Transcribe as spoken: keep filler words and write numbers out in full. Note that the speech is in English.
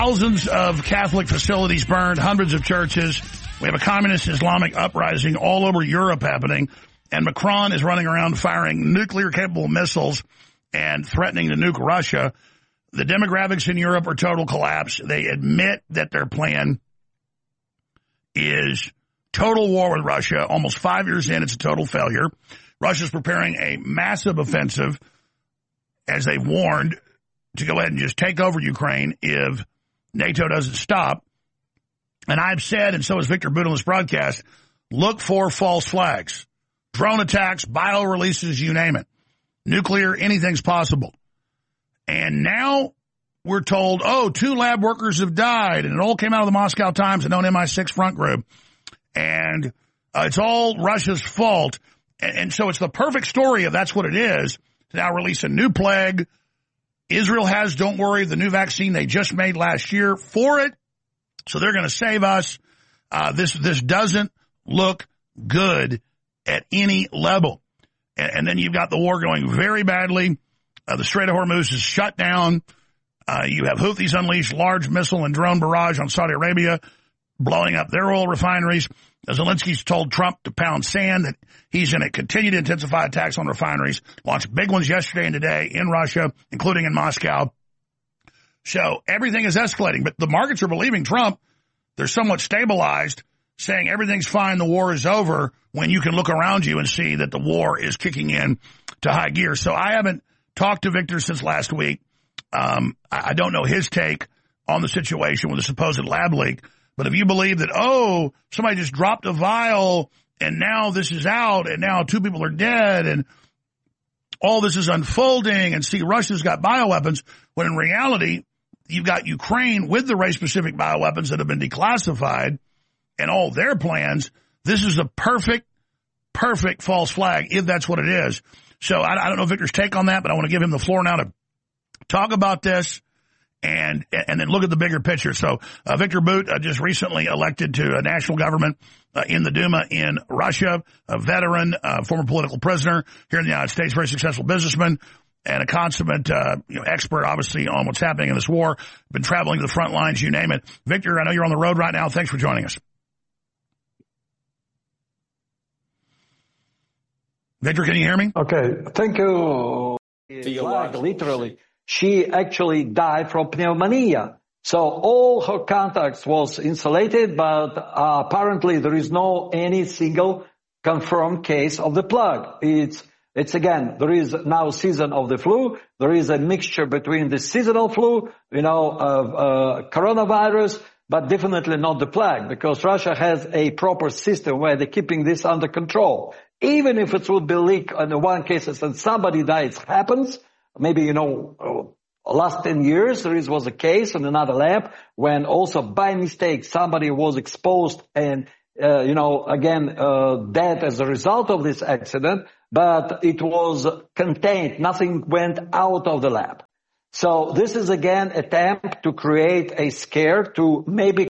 Thousands of Catholic facilities burned, hundreds of churches. We have a communist Islamic uprising all over Europe happening, and Macron is running around firing nuclear-capable missiles and threatening to nuke Russia. The demographics in Europe are total collapse. They admit that their plan is total war with Russia. Almost five years in, it's a total failure. Russia's preparing a massive offensive, as they warned, to go ahead and just take over Ukraine if NATO doesn't stop. And I've said, and so has Victor Boot on this broadcast, look for false flags. Drone attacks, bio releases, you name it. Nuclear, anything's possible. And now we're told, oh, two lab workers have died, and it all came out of the Moscow Times, a known M I six front group. And uh, it's all Russia's fault. And, and so it's the perfect story of that's what it is, to now release a new plague. Israel has, don't worry, the new vaccine they just made last year for it. So they're going to save us. Uh, this this doesn't look good at any level. And, and then you've got the war going very badly. Uh, the Strait of Hormuz is shut down. Uh, you have Houthis unleash large missile and drone barrage on Saudi Arabia, blowing up their oil refineries. Zelensky's told Trump to pound sand, that he's going to continue to intensify attacks on refineries, launched big ones yesterday and today in Russia, including in Moscow. So everything is escalating, but the markets are believing Trump. They're somewhat stabilized, saying everything's fine, the war is over, when you can look around you and see that the war is kicking in to high gear. So I haven't talked to Victor since last week. Um, I don't know his take on the situation with the supposed lab leak. But if you believe that, oh, somebody just dropped a vial and now this is out and now two people are dead and all this is unfolding, and see, Russia's got bioweapons, when in reality, you've got Ukraine with the race-specific bioweapons that have been declassified and all their plans. This is the perfect, perfect false flag, if that's what it is. So I, I don't know Victor's take on that, but I want to give him the floor now to talk about this. And and then look at the bigger picture. So uh, Victor Boot uh, just recently elected to a national government uh, in the Duma in Russia, a veteran, uh, former political prisoner here in the United States, very successful businessman, and a consummate uh, you know, expert, obviously, on what's happening in this war. Been traveling to the front lines, you name it. Victor, I know you're on the road right now. Thanks for joining us. Victor, can you hear me? Okay, thank you. Flag, literally. She actually died from pneumonia. So all her contacts was insulated, but uh, apparently there is no any single confirmed case of the plague. It's, it's again, there is now season of the flu. There is a mixture between the seasonal flu, you know, of uh, coronavirus, but definitely not the plague, because Russia has a proper system where they're keeping this under control. Even if it would be leaked in one case and somebody dies, happens. Maybe, you know, uh, last ten years, there is, was a case in another lab when also by mistake somebody was exposed and, uh, you know, again, uh, dead as a result of this accident, but it was contained. Nothing went out of the lab. So this is again attempt to create a scare to maybe